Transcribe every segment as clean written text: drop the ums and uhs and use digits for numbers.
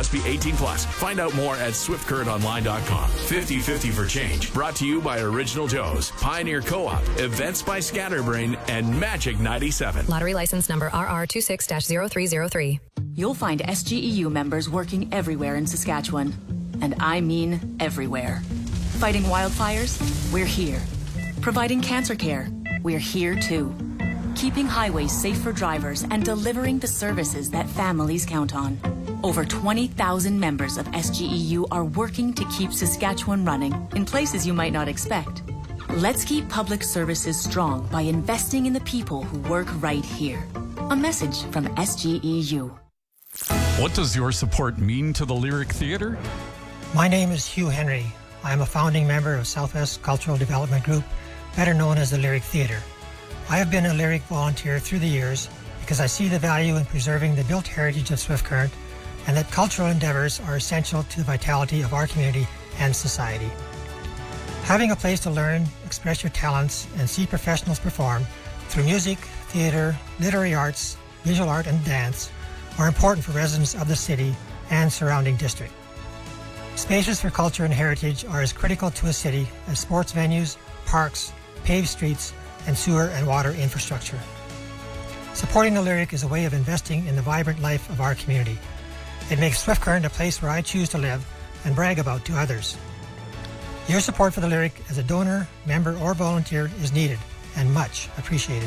Must be 18 plus. Find out more at swiftcurrentonline.com. 50-50 for change. Brought to you by Original Joe's, Pioneer Co-op, Events by Scatterbrain, and Magic 97. Lottery license number RR26-0303. You'll find SGEU members working everywhere in Saskatchewan. And I mean everywhere. Fighting wildfires? We're here. Providing cancer care? We're here too. Keeping highways safe for drivers and delivering the services that families count on. Over 20,000 members of SGEU are working to keep Saskatchewan running in places you might not expect. Let's keep public services strong by investing in the people who work right here. A message from SGEU. What does your support mean to the Lyric Theatre? My name is Hugh Henry. I am a founding member of Southwest Cultural Development Group, better known as the Lyric Theatre. I have been a Lyric volunteer through the years because I see the value in preserving the built heritage of Swift Current and that cultural endeavors are essential to the vitality of our community and society. Having a place to learn, express your talents, and see professionals perform through music, theatre, literary arts, visual art, and dance are important for residents of the city and surrounding district. Spaces for culture and heritage are as critical to a city as sports venues, parks, paved streets, and sewer and water infrastructure. Supporting the Lyric is a way of investing in the vibrant life of our community. It makes Swift Current a place where I choose to live and brag about to others. Your support for the Lyric as a donor, member, or volunteer is needed and much appreciated.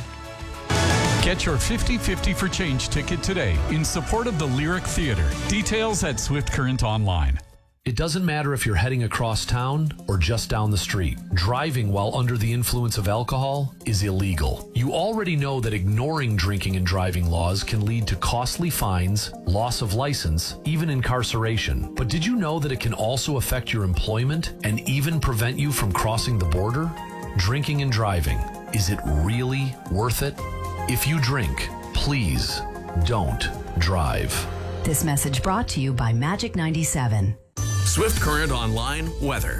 Get your 50-50 for change ticket today in support of the Lyric Theatre. Details at Swift Current Online. It doesn't matter if you're heading across town or just down the street. Driving while under the influence of alcohol is illegal. You already know that ignoring drinking and driving laws can lead to costly fines, loss of license, even incarceration. But did you know that it can also affect your employment and even prevent you from crossing the border? Drinking and driving, is it really worth it? If you drink, please don't drive. This message brought to you by Magic 97. Swift Current Online weather.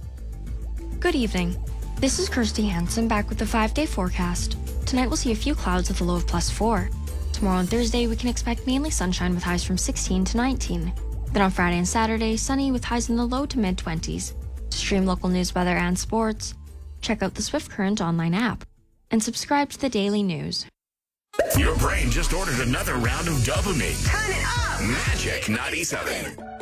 Good evening. This is Kirsty Hansen back with the 5-day forecast. Tonight we'll see a few clouds with a low of +4. Tomorrow and Thursday we can expect mainly sunshine with highs from 16 to 19. Then on Friday and Saturday, sunny with highs in the low to mid-20s. To stream local news, weather, and sports, check out the Swift Current Online app and subscribe to the daily news. Your brain just ordered another round of dopamine. Turn it up! Magic 97.